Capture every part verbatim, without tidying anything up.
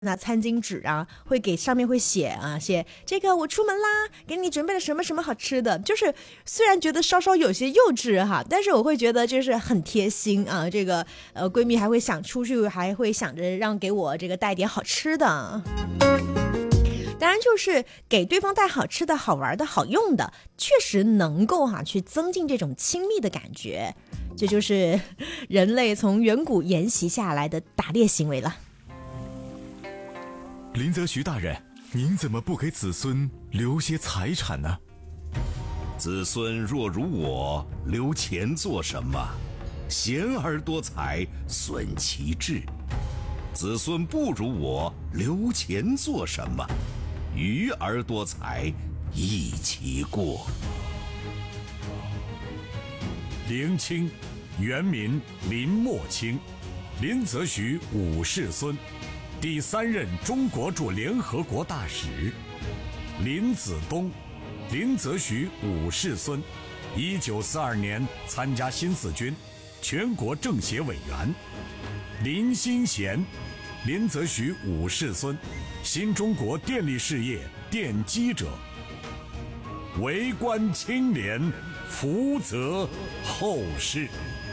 那餐巾纸啊，会给上面会写啊，写这个我出门啦，给你准备了什么什么好吃的。就是虽然觉得稍稍有些幼稚哈，但是我会觉得就是很贴心啊。这个呃闺蜜还会想出去，还会想着让给我这个带点好吃的。当然就是给对方带好吃的好玩的好用的，确实能够哈、啊、去增进这种亲密的感觉。这就是人类从远古沿袭下来的打猎行为了。 林则徐大人，您怎么不给子孙留些财产呢？ 子孙若如我，留钱做什么？贤而多财，损其志。子孙不如我，留钱做什么？愚而多财，益其过。 林清，原名林默清，林则徐五世孙，第三任中国驻联合国大使。林子东，林则徐五世孙，一九四二年参加新四军，全国政协委员。林新贤，林则徐五世孙，新中国电力事业奠基者。为官清廉，福泽后世。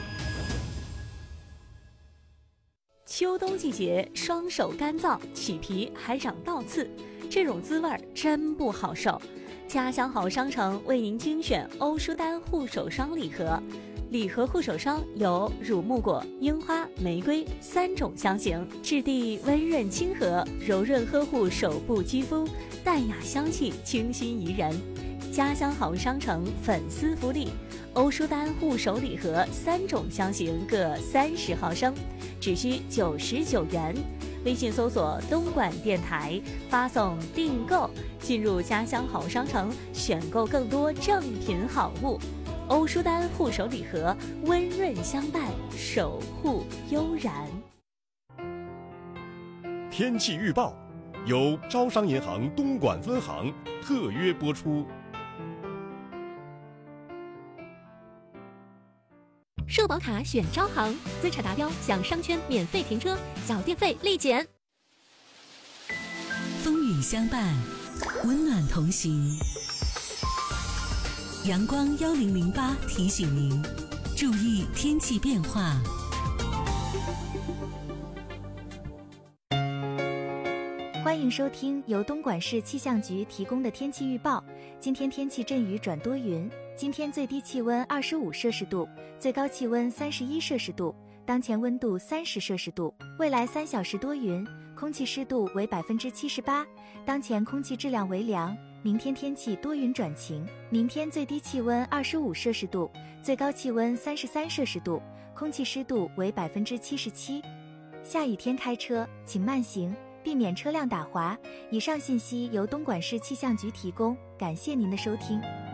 秋冬季节，双手干燥，起皮还长倒刺，这种滋味真不好受。家乡好商城为您精选欧舒丹护手霜礼盒，礼盒护手霜有乳木果、樱花、玫瑰三种香型，质地温润亲和，柔润呵护手部肌肤，淡雅香气，清新宜人。家乡好商城粉丝福利，欧舒丹护手礼盒三种香型各三十毫升，只需九十九元。微信搜索东莞电台，发送订购，进入家乡好商城，选购更多正品好物。欧舒丹护手礼盒，温润相伴，守护悠然。 天气预报由招商银行东莞分行特约播出。 社保卡选招行，资产达标享商圈免费停车，缴电费立减。 风雨相伴，温暖同行。阳光幺零零八提醒您，注意天气变化。 欢迎收听由东莞市气象局提供的天气预报。今天天气阵雨转多云，今天最低气温二十五摄氏度，最高气温三十一摄氏度，当前温度三十摄氏度。未来三小时多云，空气湿度为百分之七十八，当前空气质量为良。明天天气多云转晴，明天最低气温二十五摄氏度，最高气温三十三摄氏度，空气湿度为百分之七十七。下雨天开车请慢行，避免车辆打滑。以上信息由东莞市气象局提供，感谢您的收听。